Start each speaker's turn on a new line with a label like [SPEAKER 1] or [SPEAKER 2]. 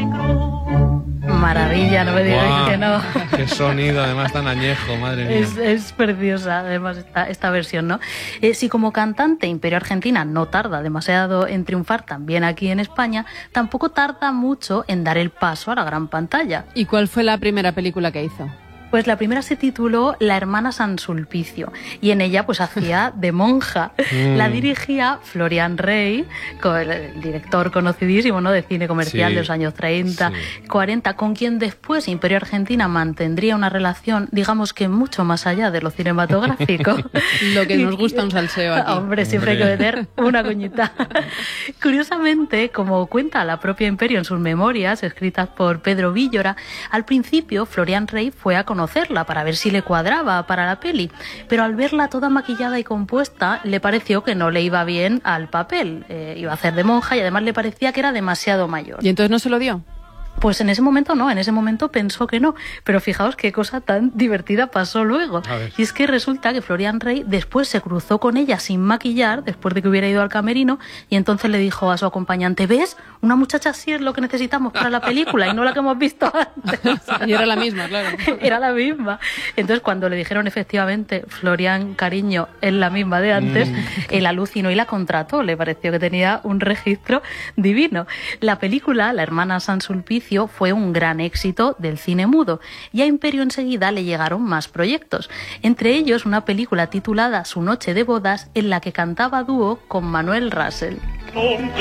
[SPEAKER 1] Maravilla, no me digáis que no.
[SPEAKER 2] Qué sonido, además tan añejo, madre mía.
[SPEAKER 1] Es preciosa, además, esta versión, ¿no? Si como cantante Imperio Argentina no tarda demasiado en triunfar también aquí en España, tampoco tarda mucho en dar el paso a la gran pantalla.
[SPEAKER 3] ¿Y cuál fue la primera película que hizo?
[SPEAKER 1] Pues la primera se tituló La hermana San Sulpicio y en ella pues hacía de monja. La dirigía Florian Rey, el director conocidísimo, ¿no?, de cine comercial de los años 30, 40, con quien después Imperio Argentina mantendría una relación, digamos que mucho más allá de lo cinematográfico.
[SPEAKER 3] Lo que nos gusta un salseo aquí.
[SPEAKER 1] Hombre, siempre hay que meter una coñita. Curiosamente, como cuenta la propia Imperio en sus memorias, escritas por Pedro Víllora, al principio Florian Rey fue a conocerla para ver si le cuadraba para la peli, pero al verla toda maquillada y compuesta le pareció que no le iba bien al papel. Iba a hacer de monja y además le parecía que era demasiado mayor.
[SPEAKER 3] ¿Y entonces no se lo dio?
[SPEAKER 1] Pues en ese momento no, en ese momento pensó que no, pero fijaos qué cosa tan divertida pasó luego. Y es que resulta que Florian Rey después se cruzó con ella sin maquillar, después de que hubiera ido al camerino, y entonces le dijo a su acompañante: ¿ves? Una muchacha así es lo que necesitamos para la película y no la que hemos visto antes.
[SPEAKER 3] Y era la misma, claro.
[SPEAKER 1] Era la misma. Entonces cuando le dijeron efectivamente, Florian, cariño, es la misma de antes, él alucinó y la contrató, le pareció que tenía un registro divino. La película, La hermana San Sulpicio, fue un gran éxito del cine mudo y a Imperio enseguida le llegaron más proyectos, entre ellos una película titulada Su noche de bodas, en la que cantaba a dúo con Manuel Russell.